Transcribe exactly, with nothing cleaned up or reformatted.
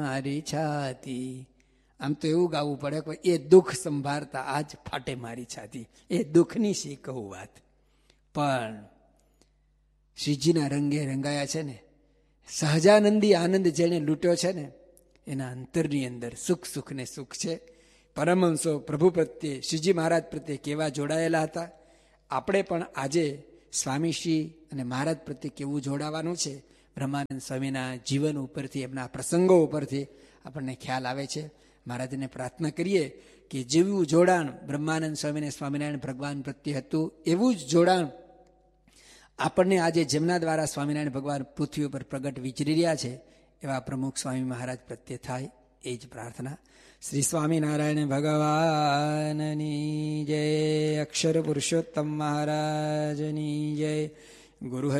મારી છાતી. આમ તો એવું ગાવું પડે કે એ દુઃખ સંભાળતા આજ ફાટે મારી છાતી. એ દુઃખની શી કહું વાત. પણ શ્રીજીના રંગે રંગાયા છે ને, સહજાનંદી આનંદ જેને લૂંટ્યો છે ને, એના અંતરની અંદર સુખ સુખ ને સુખ છે. પરમહંસો પ્રભુ પ્રત્યે, શ્રીજી મહારાજ પ્રત્યે કેવા જોડાયેલા હતા. આપણે પણ આજે સ્વામીશ્રી અને મહારાજ પ્રત્યે કેવું જોડાવાનું છે, બ્રહ્માનંદ સ્વામીના જીવન ઉપરથી, એમના પ્રસંગો ઉપરથી આપણને ખ્યાલ આવે છે. મહારાજને પ્રાર્થના કરીએ કે જેવું જોડાણ બ્રહ્માનંદ સ્વામીને સ્વામિનારાયણ ભગવાન પ્રત્યે હતું, એવું જ જોડાણ આપણને આજે જેમના દ્વારા સ્વામિનારાયણ ભગવાન પૃથ્વી ઉપર પ્રગટ વિચરી રહ્યા છે એવા પ્રમુખ સ્વામી મહારાજ પ્રત્યે થાય, એ જ પ્રાર્થના. શ્રી સ્વામિનારાયણ ભગવાનની જય. અક્ષર પુરુષોત્તમ મહારાજની જય. ગુરુ